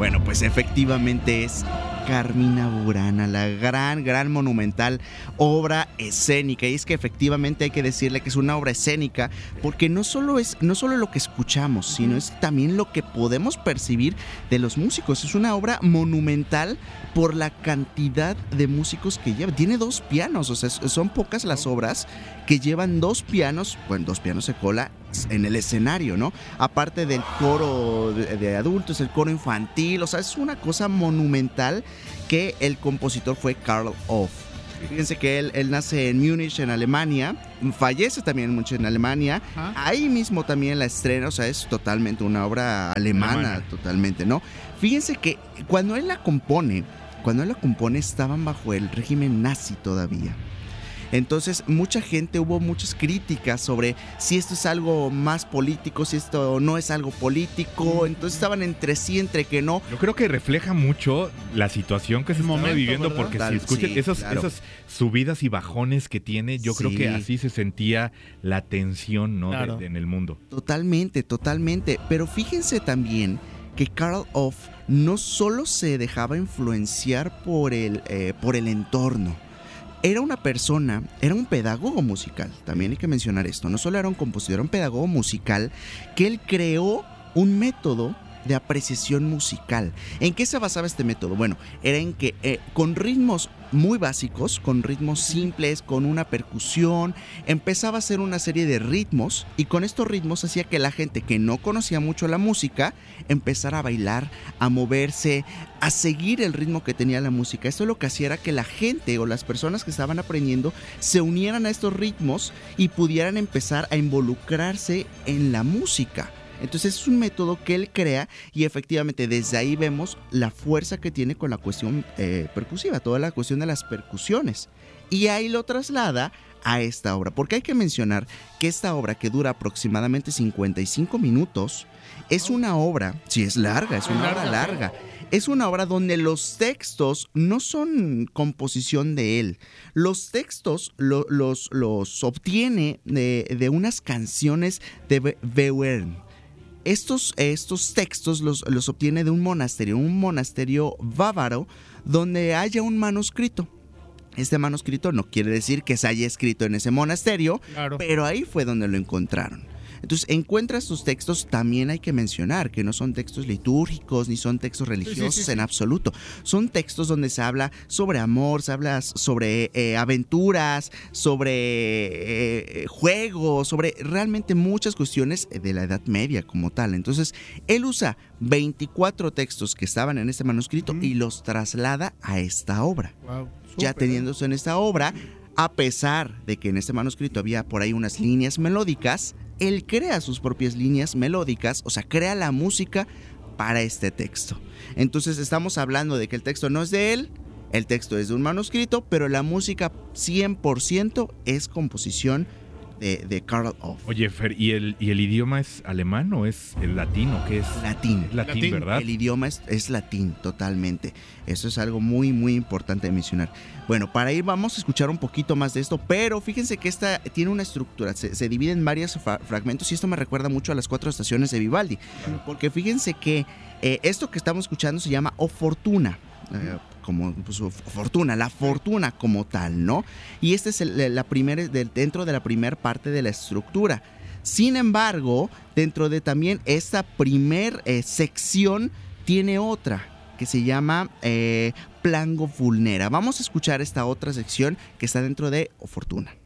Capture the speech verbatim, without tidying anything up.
Bueno, pues efectivamente es Carmina Burana, la gran, gran monumental obra escénica. Y es que efectivamente hay que decirle que es una obra escénica porque no solo es, no solo lo que escuchamos, sino es también lo que podemos percibir de los músicos. Es una obra monumental por la cantidad de músicos que lleva. Tiene dos pianos, o sea, son pocas las obras que llevan dos pianos, bueno, dos pianos de cola en el escenario, ¿no? Aparte del coro de, de adultos, el coro infantil, o sea, es una cosa monumental que el compositor fue Carl Orff. Fíjense que él, él nace en Múnich, en Alemania, fallece también mucho en Alemania, ¿ah? Ahí mismo también la estrena, o sea, es totalmente una obra alemana, alemana. Totalmente, ¿no? Fíjense que cuando él la compone, cuando él la compone estaban bajo el régimen nazi todavía. Entonces mucha gente, hubo muchas críticas sobre si esto es algo más político, si esto no es algo político. Entonces estaban entre sí, entre que no. Yo creo que refleja mucho la situación que se está viviendo, ¿verdad? Porque Tal, si escuchan sí, esos, claro. esas subidas y bajones que tiene, yo sí. creo que así se sentía la tensión, ¿no? Claro. de, de, en el mundo. Totalmente, totalmente. Pero fíjense también que Carl Orff no solo se dejaba influenciar por el, eh, por el entorno. Era una persona, era un pedagogo musical, también hay que mencionar esto, no solo era un compositor, era un pedagogo musical que él creó un método de apreciación musical. ¿En qué se basaba este método? Bueno, era en que eh, con ritmos muy básicos, con ritmos simples, con una percusión, empezaba a hacer una serie de ritmos y con estos ritmos hacía que la gente que no conocía mucho la música empezara a bailar, a moverse, a seguir el ritmo que tenía la música. Esto lo que hacía era que la gente o las personas que estaban aprendiendo se unieran a estos ritmos y pudieran empezar a involucrarse en la música. Entonces es un método que él crea y efectivamente desde ahí vemos la fuerza que tiene con la cuestión eh, percusiva, toda la cuestión de las percusiones. Y ahí lo traslada a esta obra, porque hay que mencionar que esta obra, que dura aproximadamente cincuenta y cinco minutos, es una obra, sí es larga, es una obra larga, es una obra donde los textos no son composición de él, los textos lo, los, los obtiene de, de unas canciones de Webern. Estos, estos textos los, los obtiene de un monasterio, un monasterio bávaro donde haya un manuscrito. Este manuscrito no quiere decir que se haya escrito en ese monasterio, claro. Pero ahí fue donde lo encontraron. Entonces, encuentra estos textos, también hay que mencionar que no son textos litúrgicos ni son textos religiosos sí, sí, sí, en sí. absoluto. Son textos donde se habla sobre amor, se habla sobre eh, aventuras, sobre eh, juegos, sobre realmente muchas cuestiones de la Edad Media como tal. Entonces, él usa veinticuatro textos que estaban en este manuscrito mm. y los traslada a esta obra. Wow, ya teniéndose en esta obra, a pesar de que en este manuscrito había por ahí unas líneas melódicas, él crea sus propias líneas melódicas, o sea, crea la música para este texto. Entonces estamos hablando de que el texto no es de él, el texto es de un manuscrito, pero la música cien por ciento es composición de, de Carl Orff. Oye, Fer, ¿y el, ¿y el idioma es alemán o es el latino? ¿Qué es? Latín. Es latín, latín, ¿verdad? El idioma es, es latín, totalmente. Eso es algo muy, muy importante de mencionar. Bueno, para ir vamos a escuchar un poquito más de esto, pero fíjense que esta tiene una estructura, se, se divide en varios fra- fragmentos y esto me recuerda mucho a las cuatro estaciones de Vivaldi, porque fíjense que eh, esto que estamos escuchando se llama O Fortuna. Eh, como pues, fortuna, la fortuna como tal, ¿no? Y esta es el, la primera, dentro de la primera parte de la estructura. Sin embargo, dentro de también esta primer eh, sección tiene otra que se llama eh, Plango Vulnera. Vamos a escuchar esta otra sección que está dentro de O Fortuna.